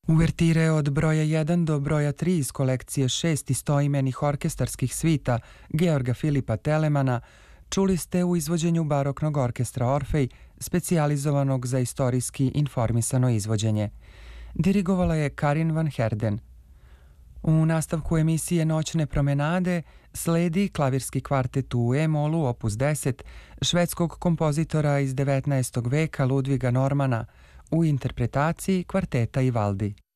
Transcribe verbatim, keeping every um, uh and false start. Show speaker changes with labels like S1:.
S1: Uvertire od broja jedan do broja tri iz kolekcije šest istoimenih orkestarskih svita Georga Filipa Telemana čuli ste u izvođenju baroknog orkestra Orfej, specijalizovanog za istorijski informisano izvođenje. Dirigovala je Karin van Herden. U nastavku emisije Noćne promenade sledi klavirski kvartet u E-molu opus deset švedskog kompozitora iz devetnaestog veka Ludviga Normana u interpretaciji kvarteta Ivaldi.